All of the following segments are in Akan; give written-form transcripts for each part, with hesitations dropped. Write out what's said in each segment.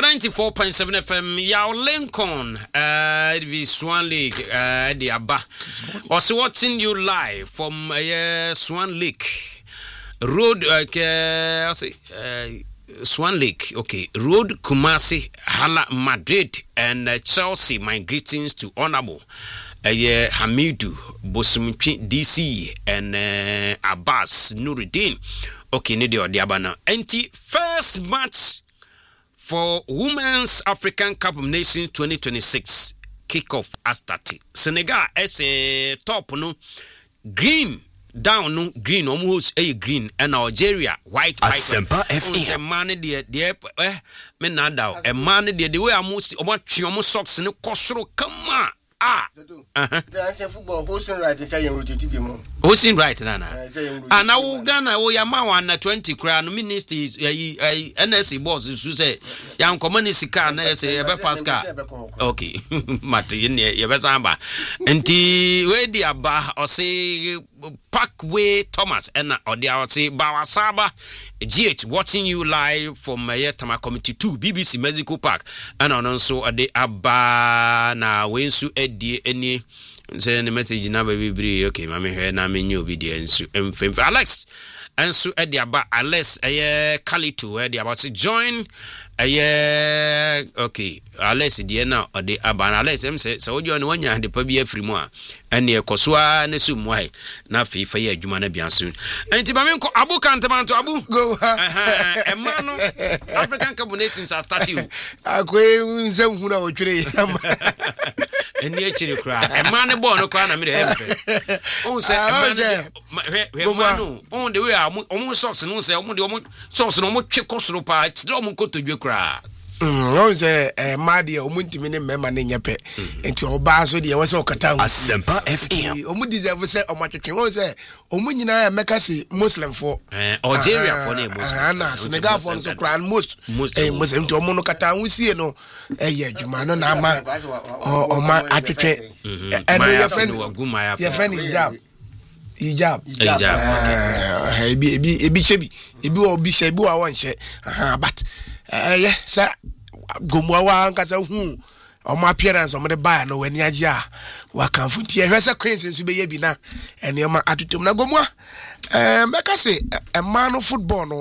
94.7 FM, Yao Lincoln, the Swan Lake, the Abba. Also watching you live from Swan Lake Road, Swan Lake, okay, Road Kumasi, Hala, Madrid, and Chelsea. My greetings to Honorable Hamidu Bosumchi DC and Abbas Nuruddin. Okay, Nidio Diabana. First match for Women's African Cup of Nations 2026 kickoff as 30. Senegal as a top no green down no green almost a green and Algeria white. Asempa FM. Man the me nada a man the way almost socks no kosoro come on. Transfer football hosting right is saying rotate be more. Hosting right nana. And now Ghana we yama na 20 crown minister NSC boss so say yan community car na say e be pascal. Okay. Mate ye be samba. Enti we di aba o say Parkway Thomas and Odia say Bawasaba GH watching you live from Yetama Committee 2 BBC Medical Park and also the Abba na wensu edi any send message na baby okay mama here na me new obedience Alex and so edi Abba Alex Kalito edi about to join okay Alex die na odi Abba Alex say so you no nya de pa bi afiri mu a ene ekosoa na sum wai na fifa ya adwuma na bia so enti ba me ko abu kantamanto abu go emano African Cup of Nations are starting akwe unse hu na otwere eni echiri kra emane ball no kra na me de emfe on say emane on the way omo socks no say omo socks no omo twe kosoro pa ti omo kotodwe kra on say made omuntimi ne mema ne nyepe enti oba so de we say okata hu Asempa FM omu deserve say omatwetwe on say omu nyina ya meka say muslim for Algeria for na muslim na Senegal for so kran most muslim to omu no kata hu sie no ye adwuma no na ama oma atwetwe eno your friend hijab ebi shebi ebi obi shebi wa won she but yeah sir gomwa wa nkasa hu omo appearance omo de buy no wani agya wa kanfo tie hwese queens nso be ye bi na ene ma atutum na gomwa meka se man no football no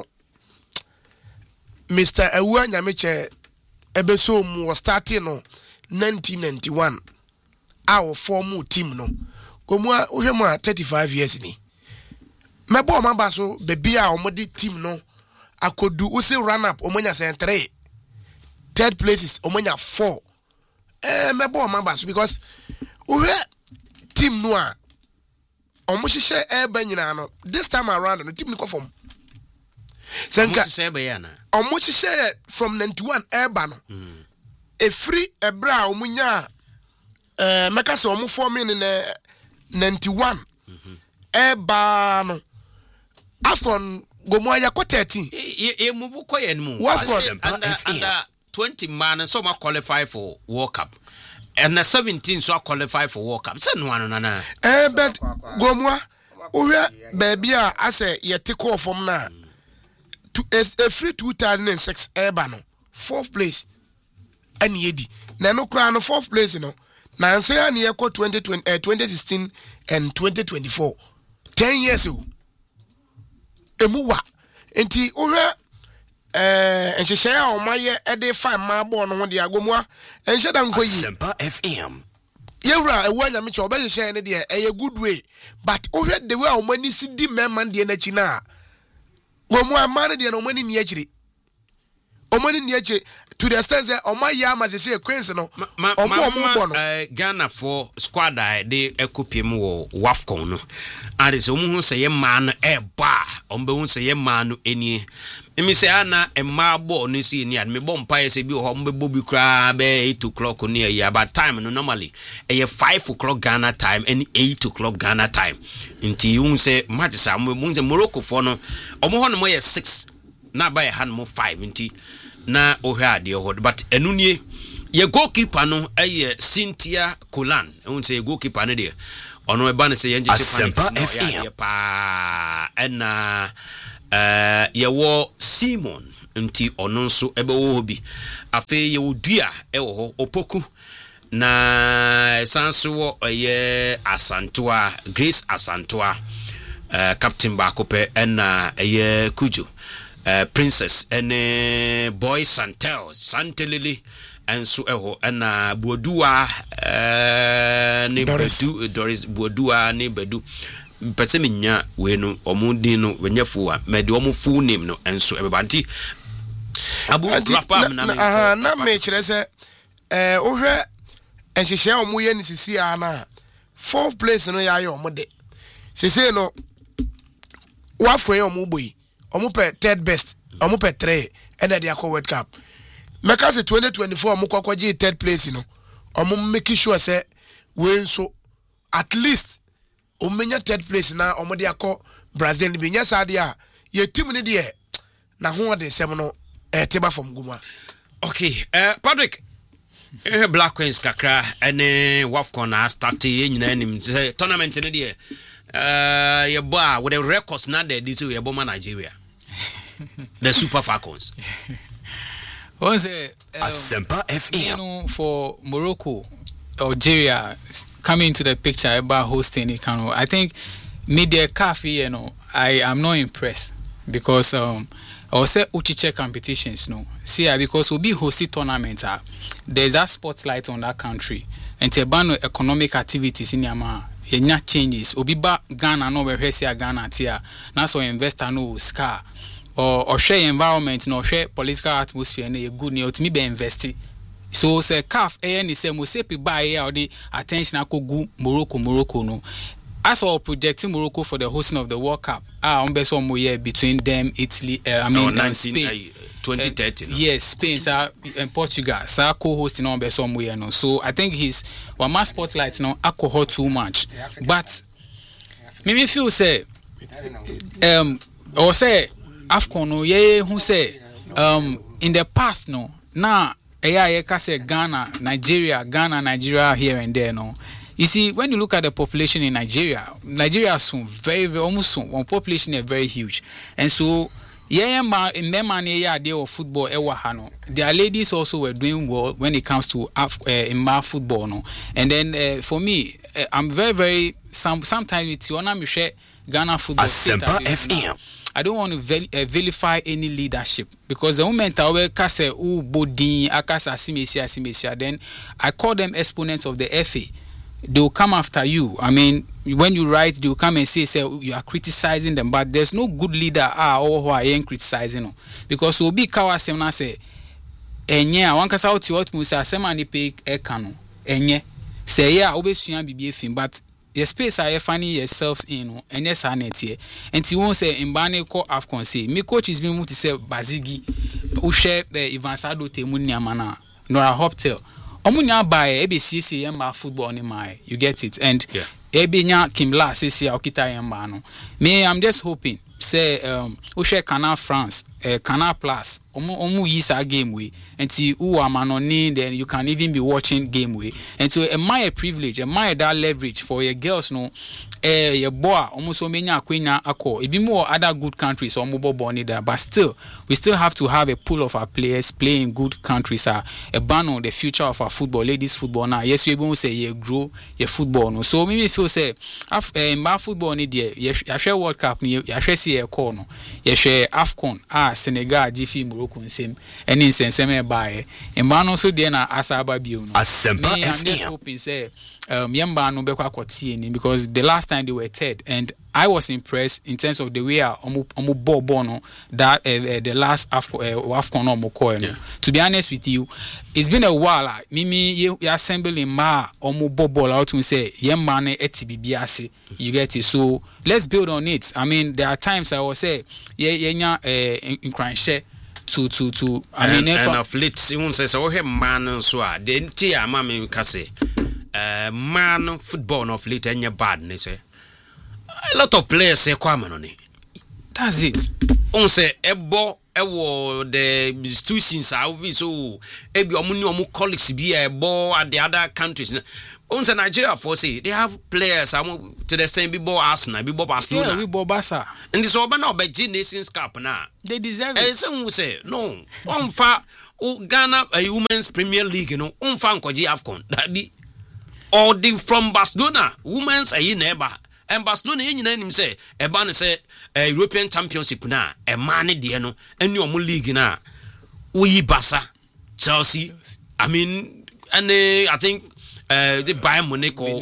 Mr. Ewa Nyameche ebeso mu starting no 1991 our form team no gomwa wo hwemu 35 years ni mebo mamba so bebi a omo de team no akodu we say run up omonya say 3 third places omonya 4 mebo mamba so because we team no a omo hihye eba nyina no this time around no team ni ko form senka omo hihye from 91 eba no e free ebra omonya meka say omo form in 91 eba no afon Gomoya ya 13 ye mubu ko yen mu under 20 man so ma qualify for World Cup and 17 so qualify for World Cup say no anu na but Gomoa ohwe baby a ase ye take off from na to a free 2006 eba no 4th place ani yedi na no kra no 4th place no na say ani ye ko 2016 and 2024 10 years ago emuwa enti ohwe enhyehyɛ a omaye ede fine ma ball no ho de agomua enhyeda nkoyi Asempa FM yewura ewu Nyameche obehyehyɛ ne de eye good way but ohwe the way omani si di mema de na chi na gomua man de na omani ni akire to the extent that omaye ama say Queens no omo no Ghana for squad de ekopiem wo WAFCON no and so omo hu say ye man eba ombe hu say ye man no eni emi say ana ema ball no si ni ad me bom pa say bi ho mbe bobi kra be 8 o'clock ni ya about time no normally 5 o'clock Ghana time and 8 o'clock Ghana time nti hu say match sa mo say Morocco for no omo ho no mo ye 6 na ba ye han mo 5 nti na ohwa de ho but enunie ye goalkeeper no Cynthia Colan won say goalkeeper no de ono e ba ne say ye nje pa and ye wo Simon nti ono nso ebewo bi afi ye odua ewo ho opoku na sanso ye Asantoa Grace Asantoa captain Bakope na ye Kujo Princess ene Boy Santelili enso eho na Buodua ne Bedu Doris Buodua ne Bedu pese menya we no omudi no wenyefo a mede omo full name no enso ebebanti abu rapa na me kire se ohwe enhihye omo ye nisisi ana fourth place no ya ye omo de sese no wafwe omo boyi omo pe third best omo pe 3 and they are World Cup meka se 2024 omo kwakwaje third place no omo make sure say we so at least omenya third place na omode akọ Brazil ni benya sade a ye team ni de na ho de sem no teba from guma. Okay, Patrick Black Queens kakra ene WAFCON na start nyina nim say tournament ni de ye boa with the records na de this ye bomba Nigeria the Super Falcons. What's it Asempa FM for Morocco Algeria coming into the picture about hosting it. I think media cafe, I am not impressed because I will say uchiche competitions because we'll be hosting tournaments. There's a spotlight on that country and to ban economic activities in Yama. Yenya changes. Obi ba Ghana no where see Ghana tia. Na so investor no scar or share environment no share political atmosphere no good news to me be investing. So say CAF ni say mo say pe buy here the attention akogu Morocco no. As all projecting Morocco for the hosting of the World Cup. On be some year between them Italy Spain 2030. Yes, Spain and Portugal. So co-hosting on be some year no. So I think his one mass spotlight no alcohol too much. But me feel say or say AFCON no ye who say in the past no now I say Ghana, Nigeria here and there no. You see, when you look at the population in Nigeria soon very almost soon one population is very huge. And so of football their ladies also were doing well when it comes to in football no. And then for me I'm very sometimes with you Ghana football I don't want to vilify any leadership because the moment I will say bodin akasa asimesia then I call them exponents of the FA. They will come after you. I mean, when you write, they will come and say you are criticizing them, but there's no good leader or who I ain't criticizing them. Because we'll be kawasem na say enye one kasa oti what musa sema ni pe ekano enye say yeah obesuan bibi efin but the space are finding yourselves in and yes here and you won't say in Bane call AFCON say me coach is being moved to say Bazigi Ushe Ivan Sado Temunia Mana Nora Hoptel Omunya by ABCC Yamba football in my you get it and Ebinya Kimla says Okita Yambano. Me I'm just hoping say Ushe Canal France Canal Plus omu yisa game way until who are manoni then you can even be watching game way and so my privilege my that leverage for your girls no your boy almost so many akwenya akọ it be more other good countries omubo born there but still we still have to have a pool of our players playing good countries a ban on the future of our football ladies football now yes we won't say you grow your football no so maybe feel say my football need there you share World Cup you share see a corner you share AFCON Senegal GF Morocco same and in senseme by and man also there na asaba bio no I'm just hoping say yamba no be kwa kotie because the last time they were third and I was impressed in terms of the way omo ball no that the last AFCON no mo call no. To be honest with you it's been a while mimi you assembling ma omo ball out to say yamba na etibibi ase you get it so let's build on it. I mean there are times I will say yenya in crunch to I mean and of late you won't say so we man so the tia mama ka say man football of late and bad ne say a lot of players say kwame no ni that's it on say ebo ewo the institutions are so ebi omu colleagues bi at the other countries. Once Nigeria for say they have players to the same ball Arsenal, ball Barcelona. Yeah, we ball Barca. And this over now by G Nations Cup now. They deserve it. Some will say no. On fa Ghana a Women's Premier League, you know, on fa nkoji AFCON. That be or the from Barcelona women's a neighbor. And Barcelona yin him say e ban say European Championship na e man de no any omo league na we Barca Chelsea. I mean and I think the Bayern Munich or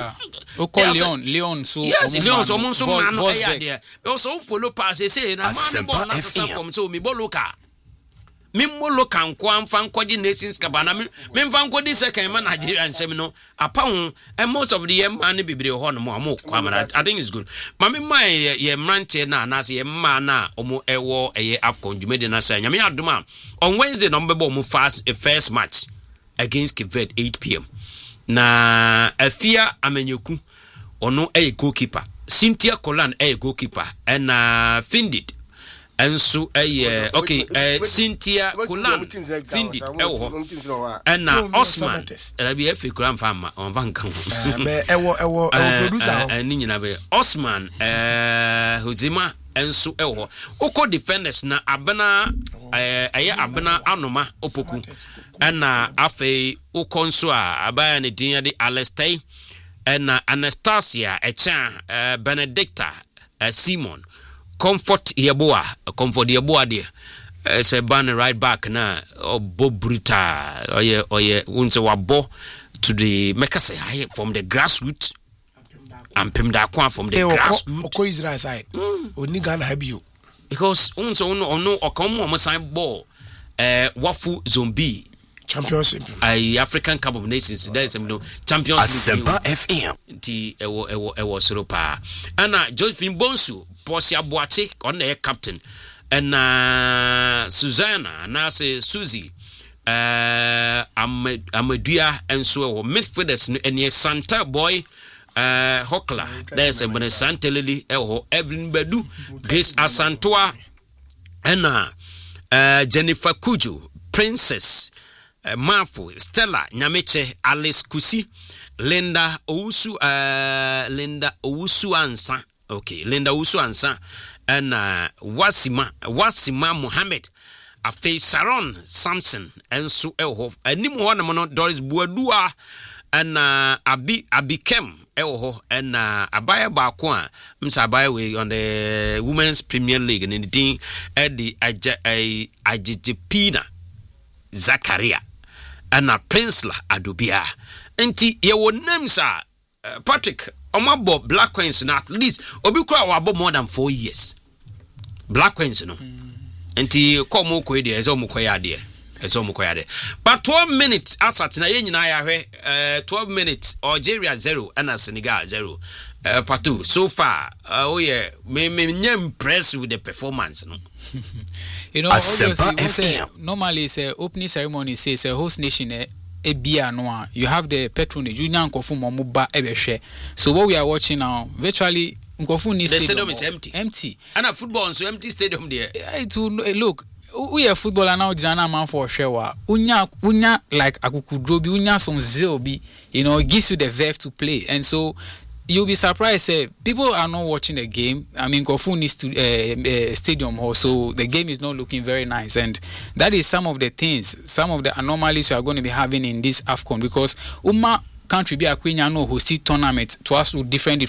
Leon so yes Leon so mon so man no there also follow pass say na man ball na from so me ball local me mo local nko amfa nkoji Nations Cup na me mfa nkodi second man Nigeria nsem no apa ho and most of the year man bibre ho no mo kwamara I think it's good mama my ye mranche na say man na omo ewo eye AFCON jumede na say nyame adoma on Wednesday no mbebo omo first match against Cape Verde 8 p.m. na Afia Amenyoku ono goalkeeper Cynthia Colan goalkeeper and Findit and so Cynthia Colan Findit and Osman be a grandfather on Vankan producer and Osman Huzima and so oko defenders na abana abana anoma opoku na afei ukonso a abaya ne din de Alestay na Anastasia Echa Benedicta Simon Comfort Yeboa de say ban right back na Bobrita oye unse wabo to the mekase from the grassroots and Pimda from the grassroots oko Israel side oni Ghana have you because unse ono okomo sign ball wafu zombie championship African Cup of Nations there is no Champions League FM ti ewo soro pa ana Josephine Bonsu Posia Boache on the captain and Susanna na say Susie Amadua and so midfielders and Santa Boy Hokla there's a Santa Lily Evelyn Bedu Grace Asantua and Jennifer Kuju Princess Mafu Stella Nyameche Alice Kusi Linda Owusu Ansa okay Linda Owusu Ansa and Wasima Mohammed Afei Sharon Samson and so anim ho na mono Doris Buadua and Abikem and Abaya Baako a msa Abaya we on the Women's Premier League and the Eddie Ajijipina Zakaria and Princela Adubia enti ye wo names Patrick omabo Black Queens na at least obi kura wabo more than 4 years Black Queens no enti komo ko de ezo mukoya de but 12 minutes asat na ye nyina ya hwe 12 minutes Algeria 0 and Senegal 0 patu so far me impressed with the performance no you know obviously normally say opening ceremony says a host nation ebia no you have the patronage union nkofu momuba ebehwe so what we are watching now virtually nkofu ni stadium is empty and a football so empty stadium there it will look we are footballer now jana man for sure unya like akukudro bi unya some zeal bi you know it gives you the verve to play and so you'll be surprised people are not watching the game. I mean Kofu needs to stadium hall so the game is not looking very nice and that is some of the anomalies we are going to be having in this AFCON because country be akwenya no host tournament to us different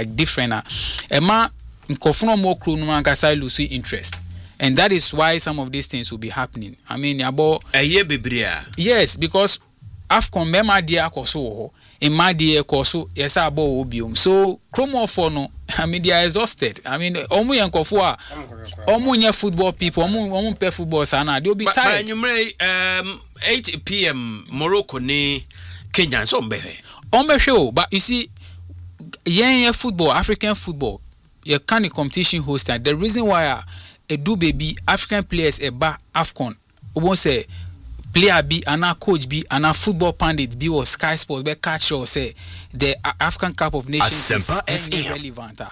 ema Kofu no more crew no man can lose interest. And that is why some of these things will be happening. I mean, about a year bibria. Yes, because AFCON mema dia koso in my dear koso yes abo obium. So chromo for no, I mean they are exhausted. I mean omu yankofua omu nya football people omu play football sana they'll be tired. But 8 p.m. Morocco ni Kenya so mbehe. Show, but you see yeah football, African football, you can't competition host and the reason why do baby African players eba AFCON won't say player be and coach be and football pundit be or Sky Sports be catch or say the African Cup of Nations is irrelevant.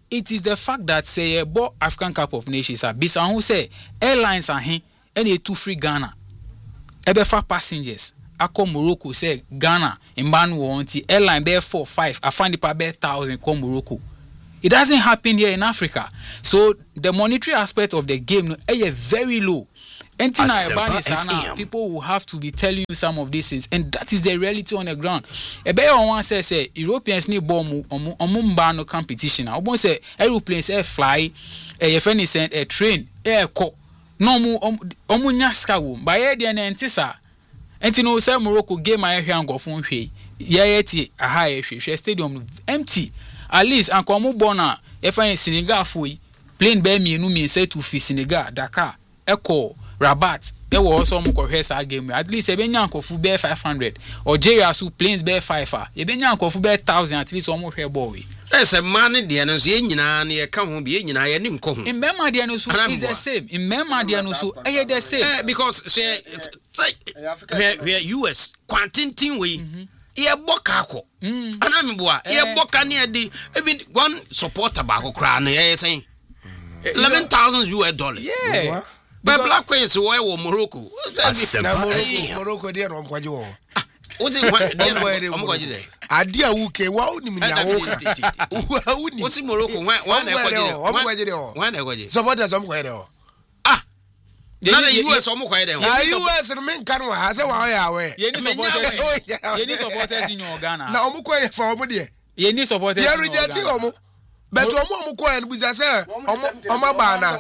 it is the fact that say bo African Cup of Nations are bisa who say airlines are here and they too free Ghana ebefa passengers akọ Morocco say Ghana man want airline be 4-5 I find the per 1,000 come Morocco. It doesn't happen here in Africa. So the monetary aspect of the game is very low. People will have to be telling you some of these things, and that is the reality on the ground. One says Europeans need bomb no competition. I won't say aeroplanes fly, a train, air co. No more omunyaska by air the antisa. And no say Morocco game I hear and go from she. Yeti a high stadium empty. At least and come bona if I Senegal fui plane be me no me say to fi Senegal Dakar Echo Rabat e wo so mo ko hwesa game at least e be nyankofu be 500 Algeria so planes be 5 e be nyankofu be 1000 at least o mo hwe ball we ese man de no so nyina na ye ka ho be nyina ye nim ko ho in Mema de no so is the same in Mema de no so e the same because say where US quantintin we ye boka akọ ana meboa ye boka ne de even one supporter ba akọ kra na ye say $11,000 yeah but Black Queens wo Morocco Morocco de no kwaje wo o ti omkwaje de ade a wuke wa oni mi nya wo uni o si Morocco wa na kwaje supporters omkwaje de na the US omkwaje de na US no men kan wa ha se wa ya we ye ni supporters in Ghana na omkwaje fa omo de ye ni supporters ye reject omo but omo ko en buza se omo ba na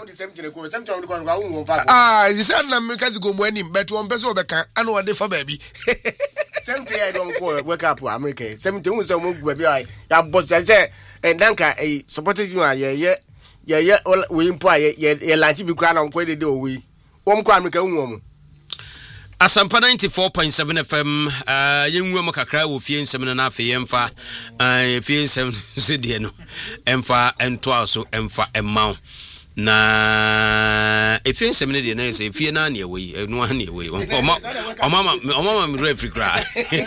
you said na me kazi go mo anim but omo pese obeka ana wo de fa ba bi 70 I don't call wake up America 70 who so mo gba bi ya but say danka supporters you ye we impo ye lanchi bi kra na nko de we wom ko America wom Asampa 94.7 FM yenwu am kakra wo fie nsem na afi yemfa fie nsem so de no emfa ento aso emfa emaw na fie nsem ne de na se fie na na ewe enu ha na ewe omama mi referee kra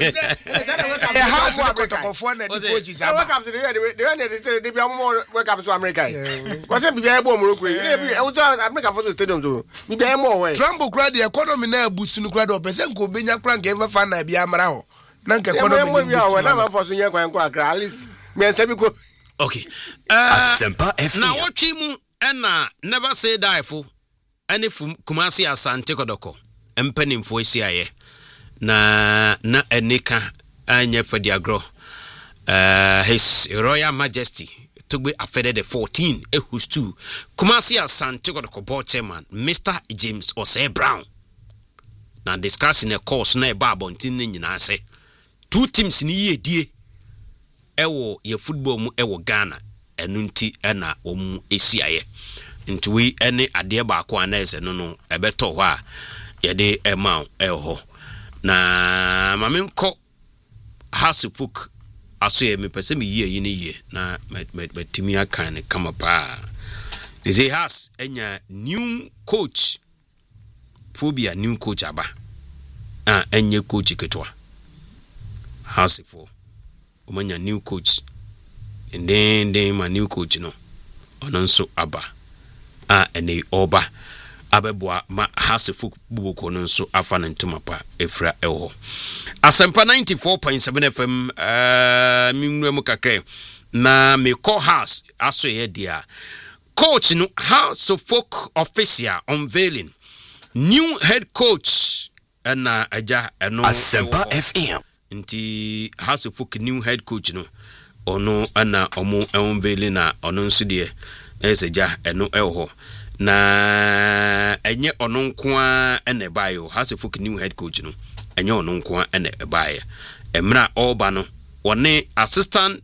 e ha so ko tokofo na di coaches aba welcome to the be more welcome to America was say bibia ebo Morocco e wo to America for stadium so bibia mo we Trump kra the economy na boost nu kra do person ko benya kra nke fa na bia mara ho na nke economy ni boost na ma for so nya kwan ko akra at least me nsabi ko okay Asempa FM na wotwi mu ena never say die fo ene Kumasi Asante Kodoko empanimfo asiaye na enika anya fadiagro His Royal Majesty Tugbe Afede the 14 Ehustu Kumasi Asante Kodoko board chairman Mr. James Osei Brown na discussing a course na babo ntin nyina se two teams ni yedie ewo ye football mu ewo Ghana enunti ena omu esiaye nti we ene ade ba ko anese no ebeto ho a yede ema eho na mamenko hasupuk aso ye mepese me yie ni yie na metimi aka ne kama pa they has enya new coach phobia new coach aba enye coach ketwa hasifo omanya new coach and then my new coach no ononso aba ene oba abeboa ma hasifo bubuko no nso afa na ntuma pa efra eho Asempa 94.7 FM minwura mu kakre na me call house aso ye dia coach no House of Folk official unveiling new head coach na aja eno Asempa FM nti House of Folk new head coach no ono ana omo unveiling na ono nso de eseja eno eho na enye ono nkoa ene bayo House of Folk new head coach no enye ono nkoa ene baye emra oba no one assistant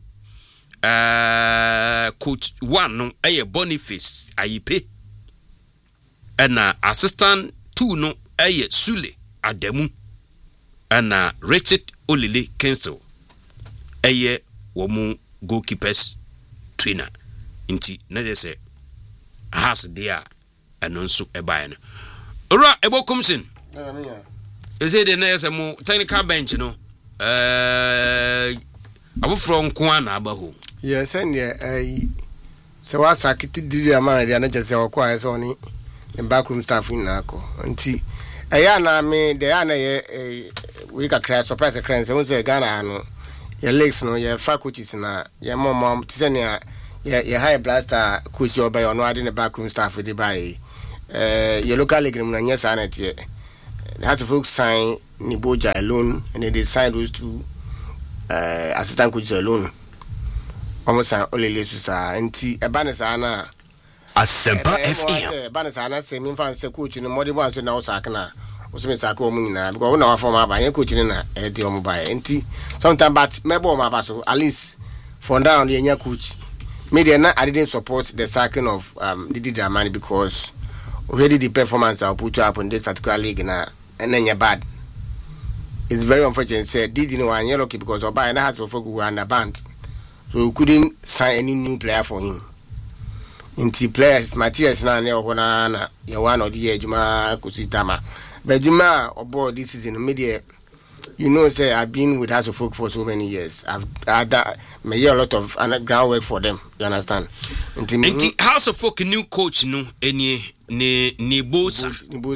coach 1 no eye Boniface Ayipe ena assistant 2 no eye Sule Ademu ena Richard Olile Kensil eye womu goalkeepers trainer nti na je se has dia anonso ebae no ora ebokumsin eze de na yese mu technical bench no abufro nko ana abaho yes and So what's a kitty did a man the another say or quiet only the backroom staff in Nako. Until a yana me the ana we can cry surprise a crane so say Ghana no your legs no your faculties na your mom tisania your high blaster coach your by or no in the backroom staff with the by your local league and yes anet ye had to folks sign Niboja alone and then they signed those two assistant coaches alone. Almost only lesus anti a banasana Asempa FM. Banasana say me fan say coach in the modi one now sakana was me sako munina because one former by coaching in a diomo by anti sometimes but mebo my basso at least for down the nya coach media I didn't support the sacking of Didi Dramani because already the performance I'll put up in this particular league and then you're bad. It's very unfortunate say Didi no one lucky because Oba and has to focus on the band. So we couldn't sign any new player for him. Inti players materials na ne okona na ya one or the year Juma Kusitama. But Juma aboard this season media you know say I've been with House of Folk for so many years. I've made a lot of underground work for them. You understand? Inti House of Folk new coach no any Niboja.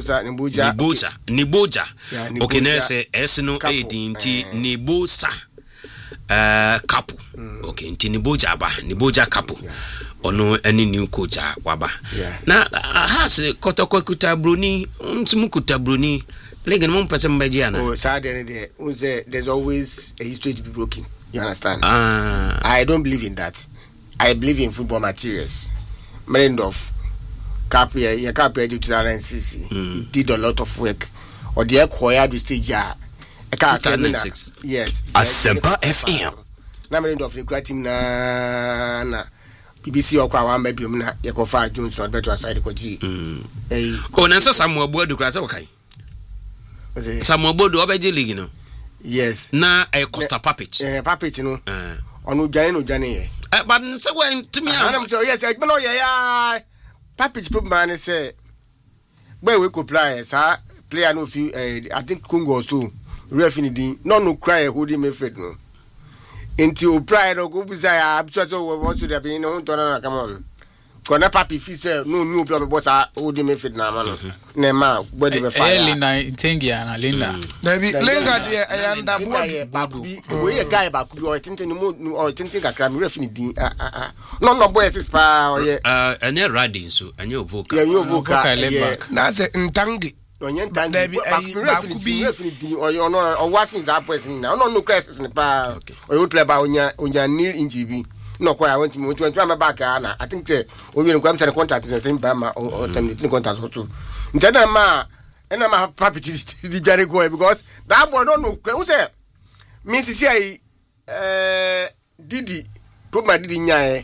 Okay, na say esno inti Nibosa couple. Okay, inti Niboja couple. Ono any new coach waba. Na has kotoko kuta Bruni, mukuta Bruni. Oh, sadly, there's always a history to be broken. You understand? I don't believe in that. I believe in football materials. Melendorf, Capia 2006. He did a lot of work. Or the acquired stage. 2006. Yes. Asempa FM. Na Melendorf ni kwa team na BBC okwa wa mba biom na Yakofa Jones not better aside ko ji. Ko na so Samuel Boadu kra se wakai. Samuel Boadu obeje league no. Yes. Na Costa Papich. Papich no. Onu dwane ye. But say when to me am say yes, I know ya. Papich problem say boy we could play sa player no few I think Congo so referee din no cry holding me fit no. Into pride or go beside so wants to be no don't come on. Kona papi fi say no new people boss holding me fit na man. Nema body be fire. Linda Tengia na Linda. Maybe Linda there I under body. We a guy back be or tintin no or tintin kakra me referee din no boys is pa or any riding so and your vocal. Yeah, your vocal. Na say ntangi. Onye ntangi referee din or you know or wasn't that person now no crisis in pa or you play ba onya near injibi. No, I went to my back. I think we will come to the contract in the same Bama or terminating contract also. Then I'm a puppet the Jerry go because that boy don't know. Who's there? Mrs. Didi, put my Didi Nyae.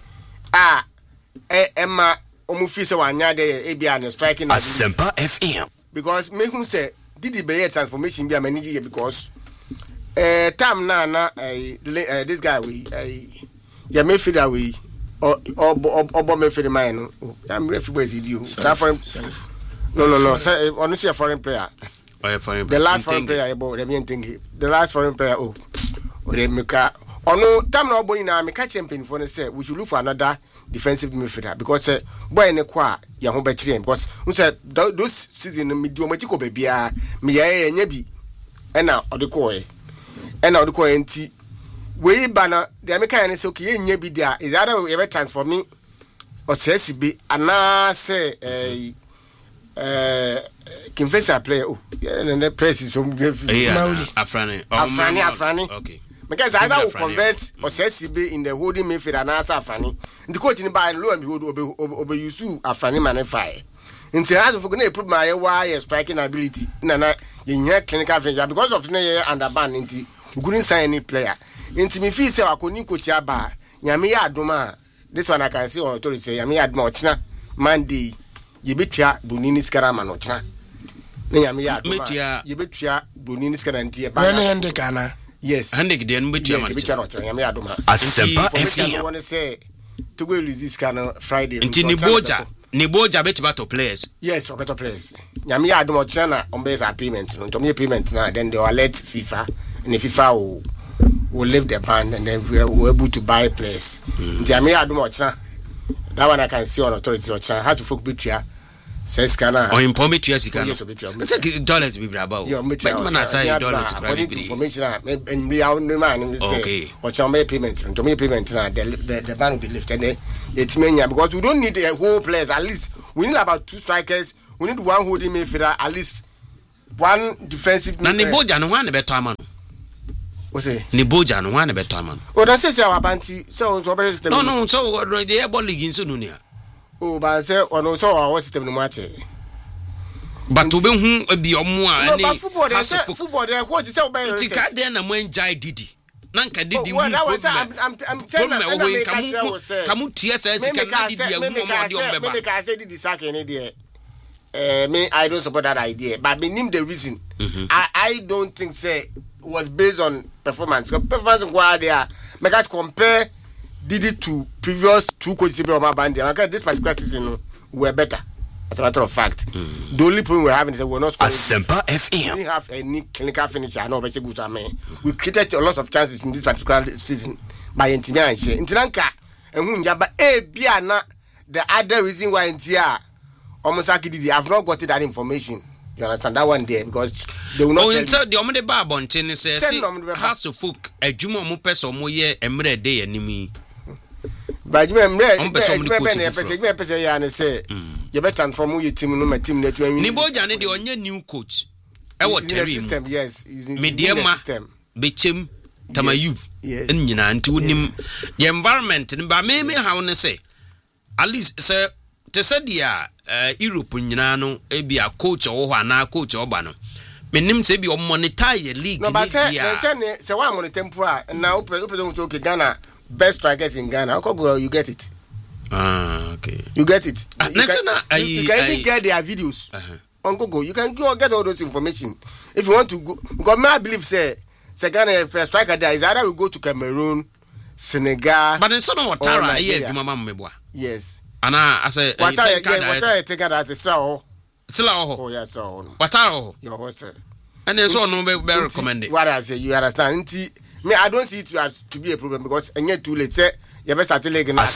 Emma Omufisa Wanyade, Abian striking Asempa FM. Because make him say Didi be a transformation be a manager because Tam Nana, this guy yeah, me feel that way. Or me feel mine. I'm refugee you. No. Honestly, a foreign player. The last foreign player about the main thing. The last foreign player. Oh, they make a. Oh no, time now boy now. Me catch champion for the say we should look for another defensive midfielder because boy in the qua ya home better because we said those season me do matiko baby me ya nyebi. Ena odikoe. Ena odikoe enti. We banner the American is okay, nye be there. Is that every time for me or says be ana say confessor play. Oh, yeah, and the press is some Afrani. Okay. Because I will convert or says be in the holding midfield and answer Afrani. The coach in by low and behold over you sue Afrani manify. Until I was going to put my wire striking ability in your clinical friendship because of no underband into we couldn't sign any player. Into me feel say I couldn't coach ya bar. Yami Adoma. This one I can see on authority say Yami Admochna Monday. You betcha Bunini's Karamanochna. Yami Adoma. You betcha Bunini's Karantia. Yes. And again, but you Yami Adoma. Asempa FM. I want to say to go release this kind of Friday. Niboja bet battle players. Yes, or better players. Yami Admochana on base payment. On me payment now. Then they will let FIFA. And if FIFA will leave the band and then we are able to buy players. Jamie Admochna, That one I can see on authority or try how to folk betua. Says Kana or import betua sika. Yes, betua. It's dollars be brabo. Your betua. But man say dollars according to information and we are man say or some payment and to me payment now the ban will be lifted. It's mania because we don't need a whole players. At least we need about 2 strikers. We need one holding midfielder, at least one defensive. Na Niboja no one better man. What's it? Niboja no one better man. Oh, that's it. Our banty. So better. No. So the air ball league in Sununia. Oh, but say or no. So our system no matter. But to be who be on more. No, but football. Football. They what you say about. Tika then na mwen jai didi. Nanka didi. Well, that was I'm telling you. Kamu TSS. Maybe I say didi sack any day. Me, I don't support that idea. But me name the reason. I don't think say was based on performance. Because performance go there. Make us compare Didi to previous 2 coaches of my band. Okay, this particular season were better. As a matter of fact, the only problem we're having is that we're not scoring. Asempa FM. We didn't have any clinical finisher. No, but we created a lot of chances in this particular season by Intimia and say Intiranka and Hunjaba Biana. The other reason why Intia almost Didi have not got that information. You understand that one there because they will not. Oh, so the omde ba bonten says has to folk adwuma mo person mo ye emre dey animi. But you emre ya na say you better transform your team no my team net when Niboja ne dey onye new coach. E what terry system yes is in the system. Bechem Tamayu nyina nti wonim the environment ba me how ne say at least say te said dia Europe nyina no e bia coach wo ho na coach oba no menim se bi o monitor your league no but say one monitor temporal na open to Ghana best strikers in Ghana you get it okay you get it you can even get their videos on Google you can go get all those information if you want to go because I believe say Ghana best striker there is either we go to Cameroon Senegal but in some of Tara yeah mama meboa yes ana ase what I take that is oh yes what are your hostel and then so no be recommend it what I say you understand me I don't see it as to be a problem because enye too late say you best start leg na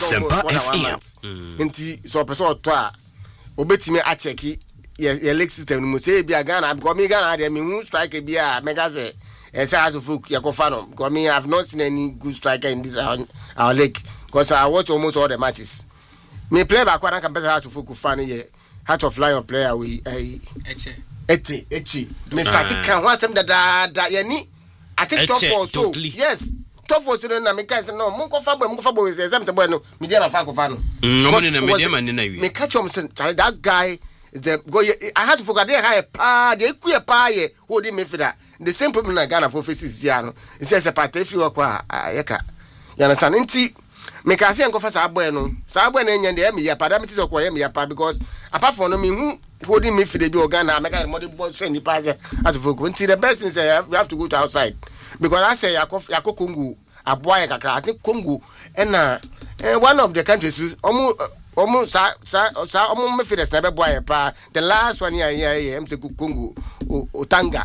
nti so person to a obetimi a check your leg system no say bia Ghana because me Ghana dey me hu strike bia mega say say as of yakofa no because me have not seen any good striker in this our league because I watch almost all the matches. Me play back when I can better how to focus fan here. Heart of Lion player we Echi. Me started can want some that yani. I think top 4 so. Yes. Top 4 so na me can say no. Munko fabo is example boy no. Me dey na fa ko fa no. No money na me dey man na wi. Me catch him say that guy is the go I have to focus there high pa dey ku pa ye holding me for that. The same problem na Ghana for faces here no. It says a part if you work yeka. You understand? Nti me can say enko fa sa boy no na nya dey me ya pa that me say ko me ya pa because apart from no me who holding me for the Ghana make a money boy send the pass as for until the best thing say we have to go to outside because I say yako Congo aboy kakra I think Congo and one of the countries almost me for the na boy pa the last one here am say Congo Utanga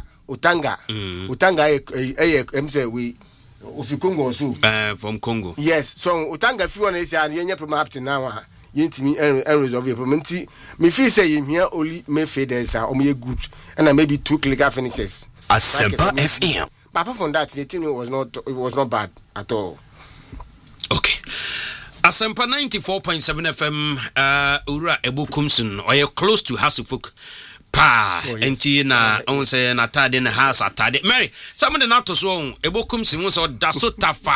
we of Congo so from Congo yes so Utanga fi one is and problem up to now yintimi and resolve your problem me feel say you here only me faders are good and maybe 2 clinical finishes Asempa FM but apart from that the team was not bad at all. Okay. Asempa 94.7 FM Ura Ebukumsun or you're close to Hasufuk pa enti na on say na tade na house atade Mary somebody not to so Ebukumsun so daso tafa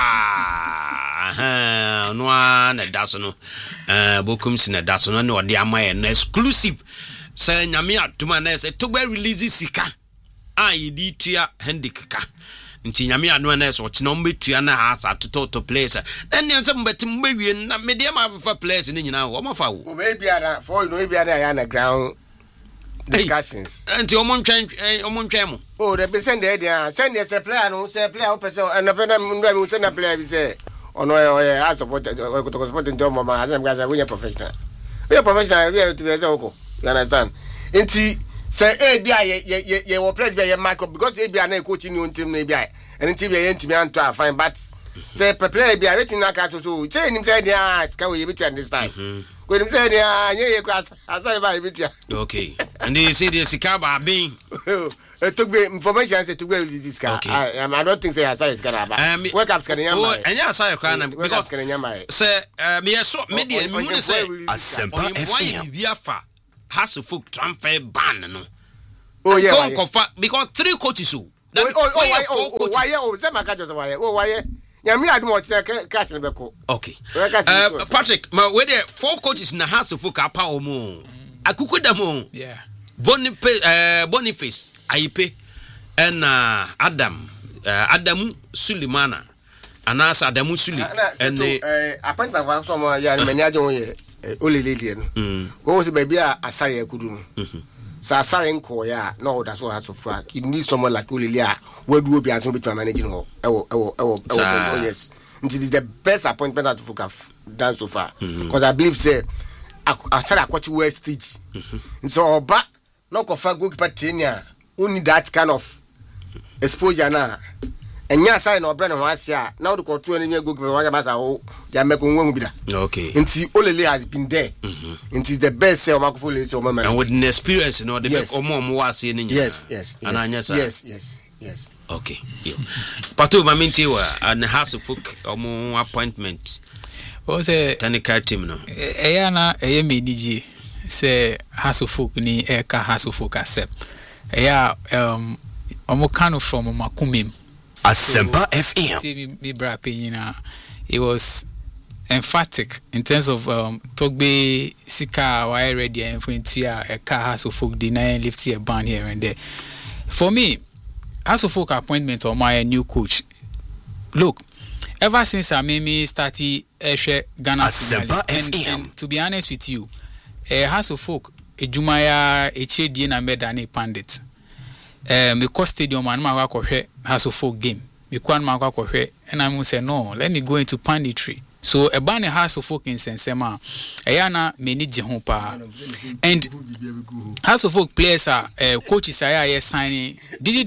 no na daso no Ebukumsun na daso no odi amaye na exclusive say nyame atuma na say to be release sika yidi tua handicap nti nyame anu na so china mbetua na house atoto place then yen some betim bewie na media ma fa place ni nyina wo mafa wo be biara for you know biara ya na ground discussions nti omontwen mo oh the be send there send the player no say player person and na send na player be say ono I support ndo mama as am guys we professional we to be say oko you understand nti say bia ye wo place bia ye mark up because bia na coach ni on team na bia and team bia ntumi anto afine but say prepare be everything na ka to so say him say dia ska we bit understand ko him say dia ye class asai ba bit okay and they say the sika ba bin to be information say to be this car I don't think say asai ska na ba wake up ska na nyama enya asai kwa na because say me so me dey me say Asempa FM bi afa has to folk transfer ban no oh yeah because 3 coaches why say my catch why Yami adu mo tse cash ne beko. Okay. Patrick, we there 4 coaches na house of folk apa omo. Akuku da mo. Yeah. Boniface, Aipe and Adamu Sulimana. Anasa Adamu Suli and appointment wa so mo ya mani ajo ye olelele no. Go se baby asare akudu no. Sa asare nko ya no da so has of you need someone like olele a wadu obi aso be to manage no. Yes. It is the best appointment that folk have done so far because I believe say asare akwati well stage. So oba no kofa goalkeeper training only that kind of exposure na enya sign no brand no asia now the control any goalkeeper wa ba sa ho dia make nwu bi da okay nti olele has been there it is the best say o makofo le say o man and with the experience no the omo wa say ni yes okay pato maminti wa and has folk omo appointment o say technical team no eya na eye meniji say has folk ni eka has folk accept eya omo kanu from makumim Asempa FM. It was emphatic in terms of Togbe Sika why ready and for into a car has of folk denying lift a ban here and there. For me, as of folk appointment or my new coach. Look, ever since I made me started Ghana and to be honest with you, House of Folk, a Jumaya, a Chedi and Medani Pandit. Because stadium and my has a folk game. And I say no, let me go into panditry. So a banner has a folk in Sensema, Ayana many Jehopa, and House of Folk players are coaches. I signing Didi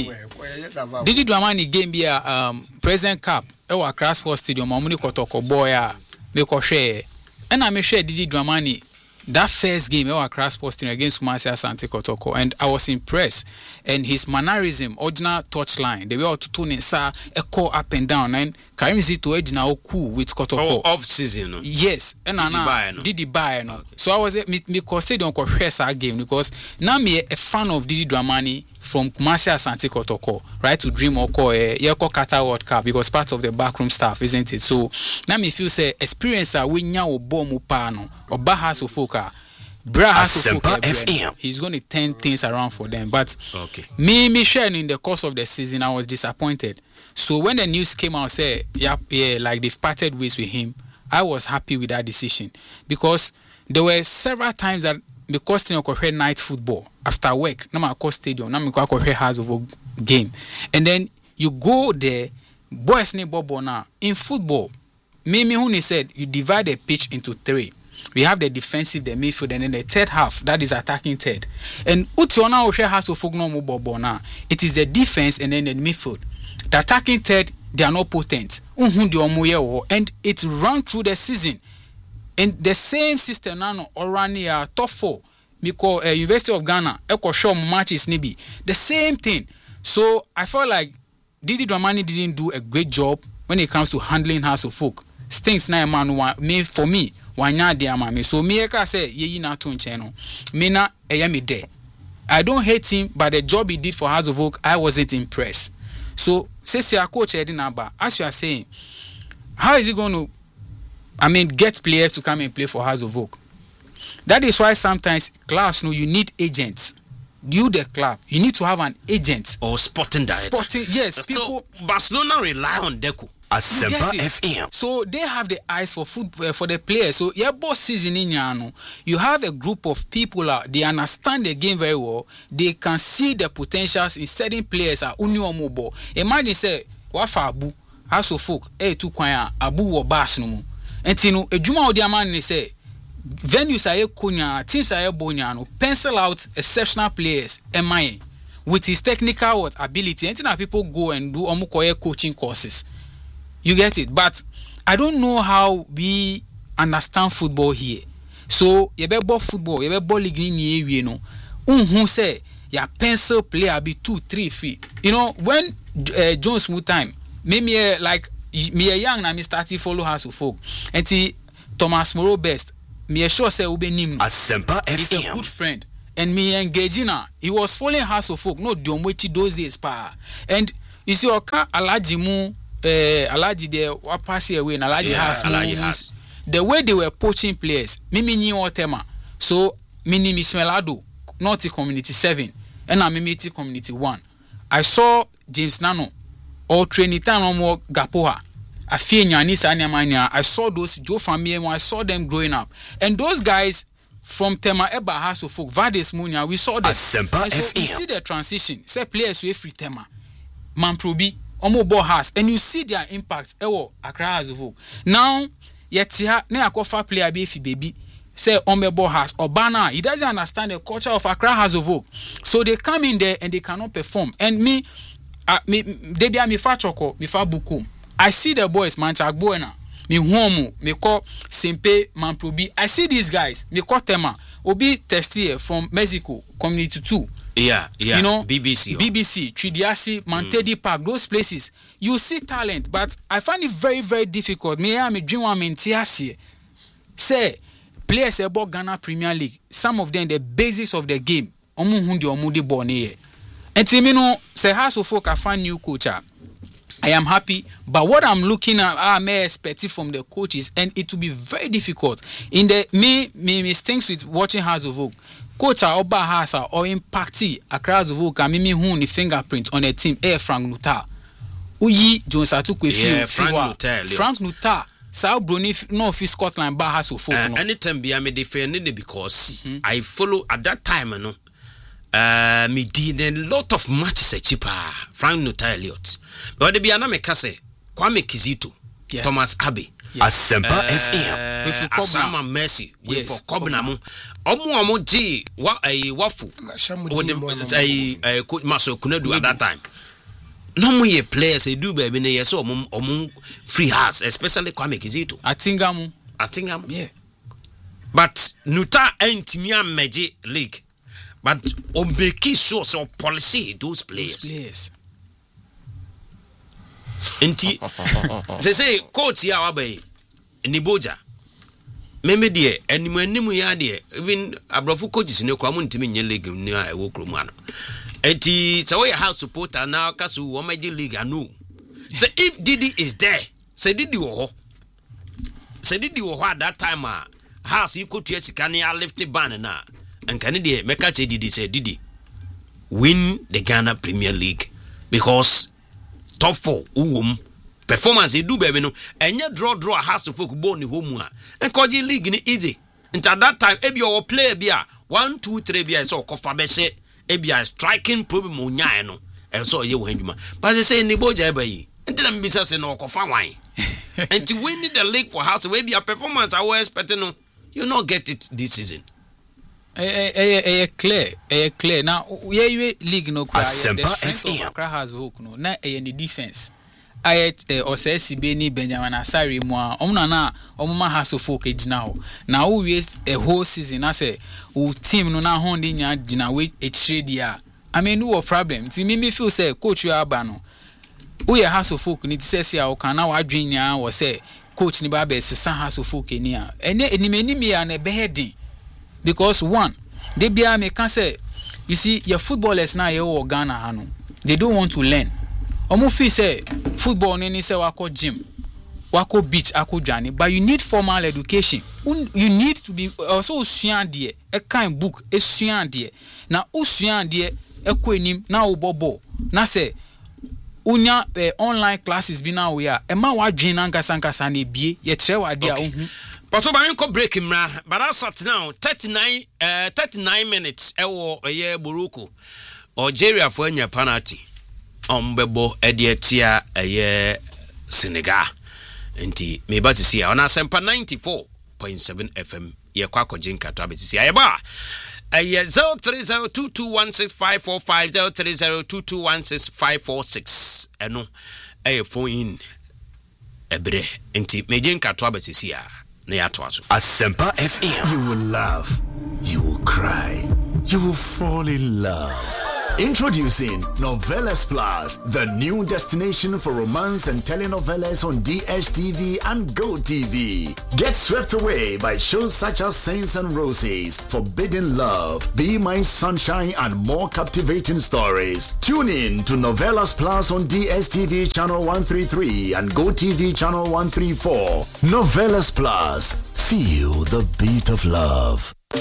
Dramani game be a President Cup. Our Crossport Stadium, Mamuni Kotoko Boya, Mekoshe, and I may share Didi Dramani. That first game, our Crossport Stadium against Kumasi Asante Kotoko, and I was impressed. And his mannerism, original touchline, they were all to tune in, echo up and down, and Karim Zito Edina Oku with Kotoko. Off season, yes, and Didi buy no. So I was me stadium Koshesa game because now me a fan of Didi Dramani from Kumasi Asante Kotoko, right to Dream Oko Yeko Qatar World Cup because part of the backroom staff, isn't it? So now me feel say experience we nya obo mu pa no oba has ofoka bra has ofoka he's going to turn things around for them. But me sharing in the course of the season I was disappointed. So when the news came out say yeah like they've parted ways with him, I was happy with that decision because there were several times that because you know night football after work na ma stadium na me go house of game and then you go there boys ne bobo na in football me who said you divide the pitch into 3. We have the defensive, the midfield, and then the third half that is attacking third. And utiona oshe has of no mo bobo na it is the defense and then the midfield. The attacking third they are not potent. And it run through the season. And the same system now already top 4 because University of Ghana eko show matches nibi the same thing. So I felt like Didi Dramani didn't do a great job when it comes to handling House of Folk. Stinks na man me for me wanya de amame. So me eka say ye na to ncheno. Me na me there. I don't hate him, but the job he did for House of Folk I wasn't impressed. So say our coach Edinaba, as you are saying, how is he going to get players to come and play for House of Oak? That is why sometimes clubs you need agents. You the club, you need to have an agent or sporting director. Yes, people. Barcelona rely on Deco. Asempa FM. So they have the eyes for football for the players. So your boss season in Yano, you have a group of people they understand the game very well. They can see the potentials in certain players are uniomobo. Imagine say wafa abu House of Folk tu kwanya abu wo bas no mu. Entino ejuma odi amani say venues are kunya, teams are bonya no, pencil out exceptional players with his technical ability. Entina people go and do omukoye coaching courses. You get it? But I don't know how we understand football here. So you be ball football, you be ball league ni area no. Who say your pencil player be 2-3 feet. You know when John Smooth time, me like me a young na me starting follow House of Folk. And Thomas Moreau best. Me sure say ube nim. Asempa FM. He's a good friend. And me engaging her. He was following House of Folk. No Diomwechi those days pa. And you see Oka Alaji mu Alaji there what pass away and Alaji has. The way they were poaching players, mimi knew what tema. So mini Mismelado, not community 7, and I'm community 1. I saw James Nano or Trinita no more Gapoha. I saw those Joe Famie, I saw them growing up. And those guys from Tema Eba House of Folk, Vades Munya, we saw them. So you see the transition. Say players with free Tema, Manprobi, Omo Bo House, and you see their impact. Accra House of Folk. Now, yet ne akofa player be fi baby. Say Omebo House or Bana, he doesn't understand the culture of Accra House of Folk. So they come in there and they cannot perform. And me, they be mi fa choko, mi fa buku. I see the boys, Manchak Boena, me Huomu, me call Sempe, Manprobi. I see these guys, me call Tema, Obi Testier from Mexico, Community 2. Yeah. You know, BBC, Tridiasi, Mantedi Park, those places. You see talent, but I find it very, very difficult. Me, I'm a dream one in Tiasi. Say, players about Ghana Premier League, some of them, the basics of the game, Omuhundi Omudi Borne. And Timino, say, House of Folk, I find new coach. I am happy, but what I'm looking at, I may expect it from the coaches, and it will be very difficult. In the me things with watching House of Folk, coach Oba Hasa or impacty Accra House of Folk, and me who the fingerprint on a team, Frank Nuta, Uyi Jones Atukwe, Frank Nuta, South Bruni, no Scotland, Bar House of Folk. Anytime be I may defend it because I follow at that time, no. Me did a lot of matches cheaper. Frank Nuta Elliott. But the Biana Mekase, Kwame Kizito, Thomas Abbey, Asempa FM, with Asama Mercy, with for Kobnamu, Omo G, what a waffle, a coach Maso Kunedu at that time. No more players, they do baby, yes, or free hearts, especially Kwame Kizito. Atingam, yeah. But Nuta ain't me a magic league. But Ombeki source of policy, those players. Enti they say coach ya wabe Niboja meme de animu ya de even abrofu coaches ne kwa mu ntimi nye league ni a wo kromu ano enti say we house supporter na kaso wo maji league anu say if Didi is there say Didi wo ho at that time house you could sika na lift ban na nkan de meka che Didi say Didi win the Ghana Premier League because top 4 performance do baby no enye draw House of Folk ball ni home and koji league ni easy and at that time ebi your player bia 1 2 3 bia so kofa be se ebi striking problem onya no and so ye wo handwuma but they say ni boja eba yi and then be say no kofa wan and to win the league for House of your performance I was expecting no you not get it this season. Clear. Now, we league no cry. The strength of Accra House of Folk no. Na any defense. Osesi ni Benjamin Asari mwa. Omuna House of Folk now. Now we waste a whole season. I say, team no na hondi nya jina we trade ya. I mean, no problem. Ti me feel say coach you abano. We House of Folk ni say say o kana wa dwen nya wo say coach ni ba be sesa House of Folk ni a. Eni me ya na be heading. Because one, they be me can say, you see, your footballers now you Ghana hano. They don't want to learn. Omufi say football ni say wako gym, wako beach, wako journey, but you need formal education. You need to be also usuan die, a kind book, a usuan die. Na usuan die, a kwenim na ubobo. Na say unya online classes be now we are. Ema wa dwinanga sankasa ne bie, ye tre wa dia ohun. But over you break him but as at now 39 minutes ewo eye Buruku Algeria for nya penalty ombebo edietia eye Senegal enti me ba sisi on Asempa 94.7 FM ye kwa kojinka to abetisi ayeba eye 0302216545 0302216546 eno eye phone in ebre enti meje nkato abesisi a na ya to aso Asempa FM. You will laugh, you will cry, you will fall in love. Introducing Novelas Plus, the new destination for romance and telenovelas on DSTV and GoTV. Get swept away by shows such as Saints and Roses, Forbidden Love, Be My Sunshine, and more captivating stories. Tune in to Novelas Plus on DSTV channel 133 and GoTV channel 134. Novelas Plus, feel the beat of love.